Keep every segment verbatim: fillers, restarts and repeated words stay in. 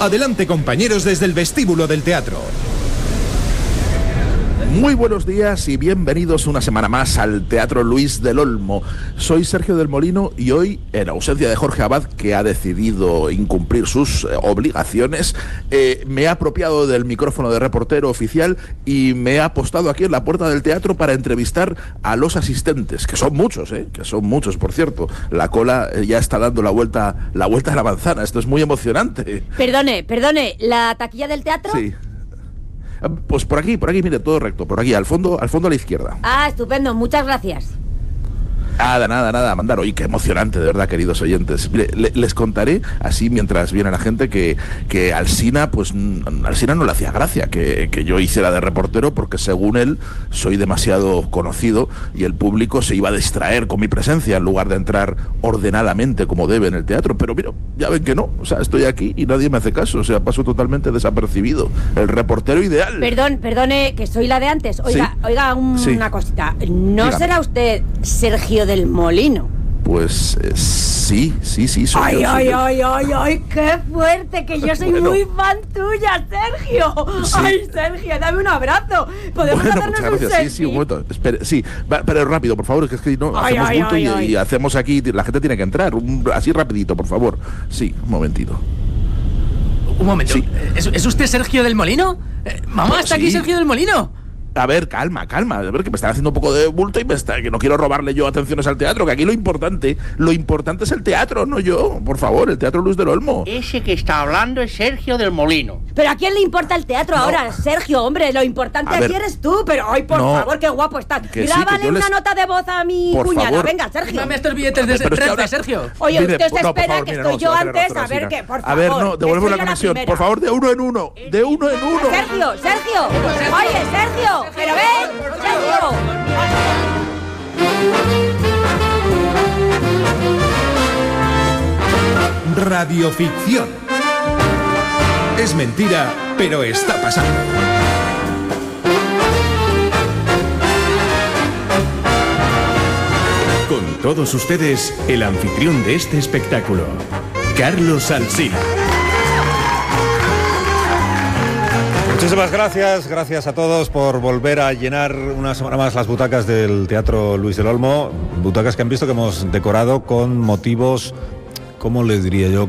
Adelante, compañeros, desde el vestíbulo del teatro. Muy buenos días y bienvenidos una semana más al Teatro Luis del Olmo. Soy Sergio del Molino y hoy, en ausencia de Jorge Abad, que ha decidido incumplir sus eh, obligaciones, eh, me he apropiado del micrófono de reportero oficial y me he apostado aquí en la puerta del teatro para entrevistar a los asistentes, que son muchos, ¿eh? que son muchos, por cierto. La cola eh, ya está dando la vuelta, la vuelta a la manzana. Esto es muy emocionante. Perdone, perdone, ¿la taquilla del teatro? Sí. Pues por aquí, por aquí, mire, todo recto, por aquí, al fondo, al fondo a la izquierda. Ah, estupendo, muchas gracias. Nada, nada, nada, mandar. Oye, qué emocionante, de verdad, queridos oyentes. Mire, le, les contaré, así mientras viene la gente, que, que Alsina, pues, Alsina no le hacía gracia que, que yo hiciera de reportero, porque según él, soy demasiado conocido y el público se iba a distraer con mi presencia en lugar de entrar ordenadamente como debe en el teatro. Pero mira, ya ven que no, o sea, estoy aquí y nadie me hace caso, o sea, paso totalmente desapercibido. El reportero ideal. Perdón, perdone, que soy la de antes. Oiga, ¿Sí? oiga, un, Sí. una cosita. ¿No Dígame. será usted Sergio del Molino? Pues eh, sí, sí, sí, soy Ay, yo, soy ay, yo. ay, ay, ay, qué fuerte, que yo soy Bueno. muy fan tuya, Sergio. Sí. Ay, Sergio, dame un abrazo. ¿Podemos Bueno, hacernos muchas un gracias. selfie? Sí, sí, un momento. Espere, sí, va, pero rápido, por favor, que es que no Ay, hacemos ay, bulto ay, y, ay. y hacemos aquí, la gente tiene que entrar. Un- así rapidito, por favor. Sí, un momentito. Un momento, Sí. ¿Es, es usted Sergio del Molino? Eh, mamá, Pues ¿está sí. aquí Sergio del Molino? A ver, calma, calma. A ver, que me están haciendo un poco de bulto y me está, que no quiero robarle yo atenciones al teatro, que aquí lo importante, lo importante es el teatro, no yo. Por favor, el Teatro Luis del Olmo. Ese que está hablando es Sergio del Molino. ¿Pero a quién le importa el teatro No. ahora, Sergio? Hombre, lo importante A aquí ver. eres tú. Pero, ay, por No. favor, qué guapo estás. Que sí, Grábale que yo una les- nota de voz a mi Por cuñada. favor. Venga, Sergio. Dame estos billetes de Pero es que trece, ahora- Sergio. Oye, Mire, usted se no, por espera favor, que mire, estoy no, yo se va a tener antes. otra A ver vez, qué, mira. por favor. A ver, no, devuelve que la soy yo conexión. primera. Por favor, de uno en uno. De uno en uno. Sergio, Sergio. Oye, Sergio. Pero ven, Sergio. Radioficción. Es mentira, pero está pasando. Con todos ustedes, el anfitrión de este espectáculo, Carlos Alsina. Muchísimas gracias, gracias a todos por volver a llenar una semana más las butacas del Teatro Luis del Olmo, butacas que han visto que hemos decorado con motivos, ¿cómo les diría yo?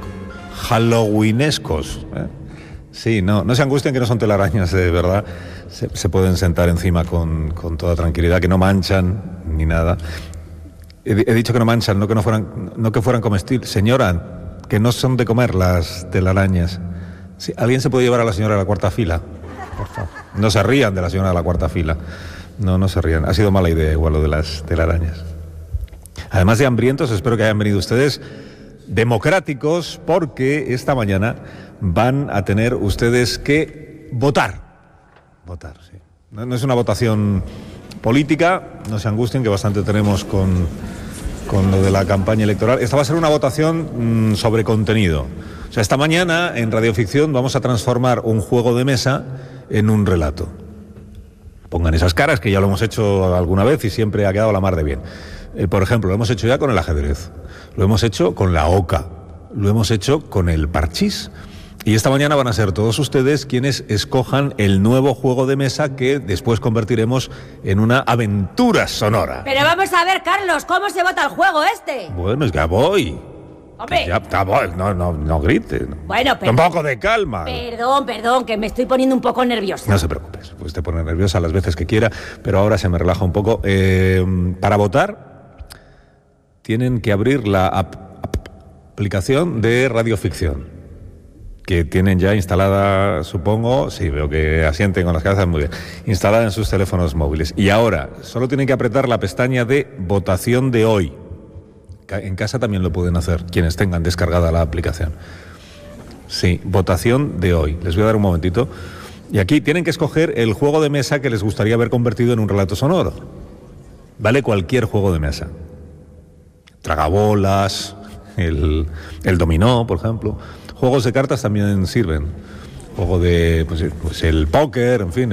Halloweenescos, ¿eh? Sí, no, no se angustien que no son telarañas, de verdad, se, se pueden sentar encima con, con toda tranquilidad, que no manchan ni nada. He, he dicho que no manchan, no que no fueran, no que fueran comestibles. Señora, que no son de comer las telarañas. Sí, ¿alguien se puede llevar a la señora a la cuarta fila? Por favor. No se rían de la señora de la cuarta fila. No, no se rían. Ha sido mala idea igual lo de las telarañas. Además de hambrientos, espero que hayan venido ustedes democráticos, porque esta mañana van a tener ustedes que votar. Votar, sí. No, no es una votación política, no se angustien, que bastante tenemos con, con lo de la campaña electoral. Esta va a ser una votación mmm, sobre contenido. O sea, esta mañana en Radioficción vamos a transformar un juego de mesa en un relato. Pongan esas caras, que ya lo hemos hecho alguna vez y siempre ha quedado la mar de bien. Eh, por ejemplo, lo hemos hecho ya con el ajedrez, lo hemos hecho con la oca, lo hemos hecho con el parchís. Y esta mañana van a ser todos ustedes quienes escojan el nuevo juego de mesa que después convertiremos en una aventura sonora. Pero vamos a ver, Carlos, ¿cómo se vota el juego este? Bueno, es que ya voy. Hombre. Ya, ya voy. No, no, no grite. Bueno, pero... Un poco de calma. Perdón, perdón, que me estoy poniendo un poco nerviosa. No se preocupe, pues te pone nerviosa las veces que quiera, pero ahora se me relaja un poco. Eh, para votar tienen que abrir la ap- ap- aplicación de Radioficción, que tienen ya instalada, supongo, sí, veo que asienten con las cabezas, muy bien, instalada en sus teléfonos móviles. Y ahora solo tienen que apretar la pestaña de votación de hoy. En casa también lo pueden hacer, quienes tengan descargada la aplicación. Sí, votación de hoy. Les voy a dar un momentito. Y aquí tienen que escoger el juego de mesa que les gustaría ver convertido en un relato sonoro. Vale cualquier juego de mesa. Tragabolas, el, el dominó, por ejemplo. Juegos de cartas también sirven. Juego de, pues, pues el póker, en fin.